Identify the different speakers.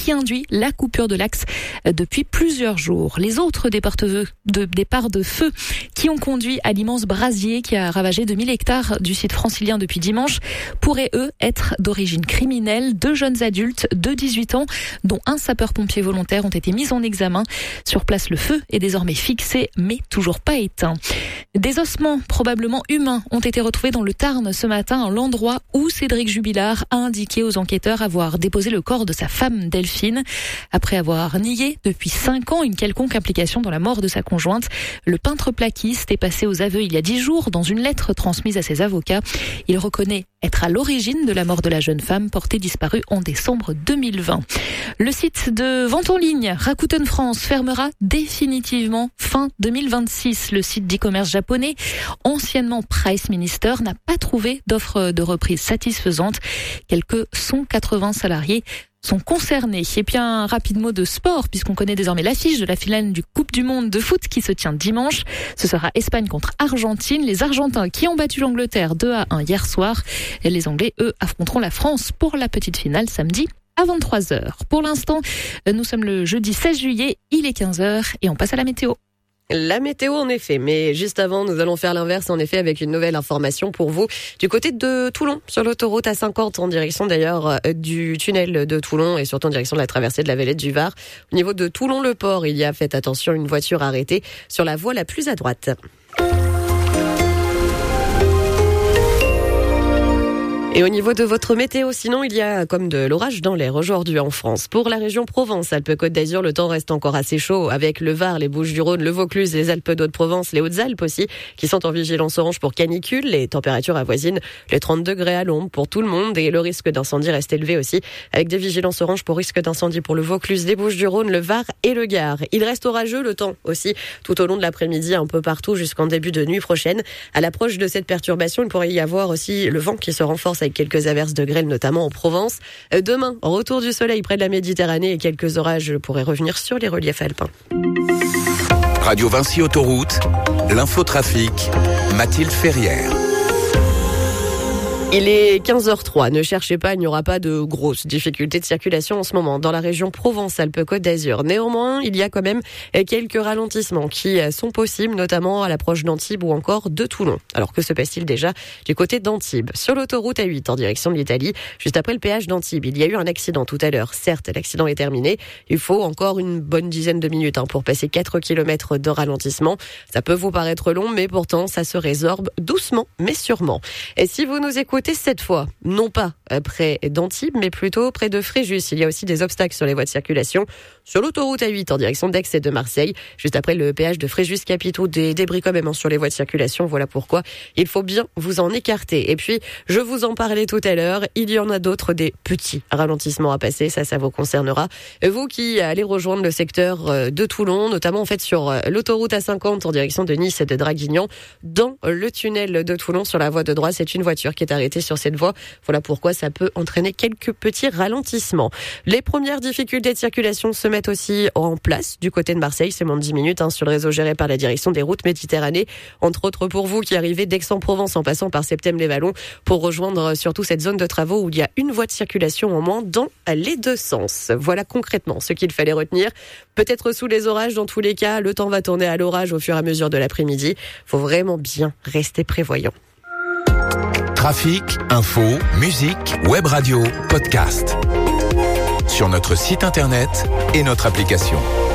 Speaker 1: qui induit la coupure de l'axe depuis plusieurs jours. Les autres départs de feu qui ont conduit à l'immense brasier qui a ravagé 2000 hectares du site francilien depuis dimanche pourraient, eux, être d'origine criminelle. 2 jeunes adultes de 18 ans, dont un sapeur-pompier volontaire, ont été mis en examen. Sur place, le feu est désormais fixé, mais toujours pas éteint. Des ossements, probablement humains, ont été retrouvés dans le Tarn ce matin, à l'endroit où Cédric Jubilard a indiqué aux enquêteurs avoir déposé le corps de sa femme Delphine. Après avoir nié depuis 5 ans une quelconque implication dans la mort de sa conjointe, le peintre plaquiste est passé aux aveux il y a 10 jours dans une lettre transmise à ses avocats. Il reconnaît être à l'origine de la mort de la jeune femme portée disparue en décembre 2020. Le site de vente en ligne Rakuten France fermera définitivement fin 2026. Le site d'e-commerce japonais, anciennement Price Minister, n'a pas trouvé d'offre de reprise satisfaisante. Quelques 180 salariés sont concernés. Et puis un rapide mot de sport, puisqu'on connaît désormais l'affiche de la finale du Coupe du Monde de foot qui se tient dimanche. Ce sera Espagne contre Argentine. Les Argentins qui ont battu l'Angleterre 2-1 hier soir. Et les Anglais, eux, affronteront la France pour la petite finale samedi à 23h. Pour l'instant, nous sommes le jeudi 16 juillet, il est 15h et on passe à la météo.
Speaker 2: La météo, en effet. Mais juste avant, nous allons faire l'inverse, en effet, avec une nouvelle information pour vous. Du côté de Toulon, sur l'autoroute A50, en direction d'ailleurs du tunnel de Toulon et surtout en direction de la traversée de la Vallette du Var. Au niveau de Toulon-le-Port, il y a, faites attention, une voiture arrêtée sur la voie la plus à droite. Et au niveau de votre météo, sinon, il y a comme de l'orage dans l'air aujourd'hui en France. Pour la région Provence-Alpes-Côte d'Azur, le temps reste encore assez chaud avec le Var, les Bouches-du-Rhône, le Vaucluse, les Alpes-de-Haute-Provence, les Hautes-Alpes aussi, qui sont en vigilance orange pour canicule. Les températures avoisinent les 30 degrés à l'ombre pour tout le monde et le risque d'incendie reste élevé aussi avec des vigilances orange pour risque d'incendie pour le Vaucluse, les Bouches-du-Rhône, le Var et le Gard. Il reste orageux le temps aussi tout au long de l'après-midi, un peu partout jusqu'en début de nuit prochaine. À l'approche de cette perturbation, il pourrait y avoir aussi le vent qui se renforce avec quelques averses de grêle, notamment en Provence. Demain, retour du soleil près de la Méditerranée et quelques orages pourraient revenir sur les reliefs alpins.
Speaker 3: Radio Vinci Autoroute, l'infotrafic, Mathilde Ferrière.
Speaker 2: Il est 15h03. Ne cherchez pas, il n'y aura pas de grosses difficultés de circulation en ce moment dans la région Provence-Alpes-Côte d'Azur. Néanmoins, il y a quand même quelques ralentissements qui sont possibles, notamment à l'approche d'Antibes ou encore de Toulon. Alors que se passe-t-il déjà du côté d'Antibes? Sur l'autoroute A8 en direction de l'Italie, juste après le péage d'Antibes, il y a eu un accident tout à l'heure. Certes, l'accident est terminé. Il faut encore une bonne dizaine de minutes pour passer 4 km de ralentissement. Ça peut vous paraître long, mais pourtant, ça se résorbe doucement, mais sûrement. Et si vous nous écoutez cette fois, non pas près d'Antibes, mais plutôt près de Fréjus. Il y a aussi des obstacles sur les voies de circulation. Sur l'autoroute A8 en direction d'Aix et de Marseille, juste après le péage de Fréjus-Capitaux, des débris quand même sur les voies de circulation. Voilà pourquoi il faut bien vous en écarter. Et puis, je vous en parlais tout à l'heure, il y en a d'autres, des petits ralentissements à passer. Ça vous concernera. Vous qui allez rejoindre le secteur de Toulon, notamment en fait sur l'autoroute A50 en direction de Nice et de Draguignan, dans le tunnel de Toulon sur la voie de droite, c'est une voiture qui est arrêtée sur cette voie. Voilà pourquoi ça peut entraîner quelques petits ralentissements. Les premières difficultés de circulation se mettent aussi en place du côté de Marseille. C'est moins de 10 minutes sur le réseau géré par la direction des routes Méditerranée. Entre autres pour vous qui arrivez d'Aix-en-Provence en passant par Septèmes-les-Vallons pour rejoindre surtout cette zone de travaux où il y a une voie de circulation en moins dans les deux sens. Voilà concrètement ce qu'il fallait retenir. Peut-être sous les orages dans tous les cas. Le temps va tourner à l'orage au fur et à mesure de l'après-midi. Faut vraiment bien rester prévoyant.
Speaker 3: Trafic, info, musique, web radio, podcast. Sur notre site internet et notre application.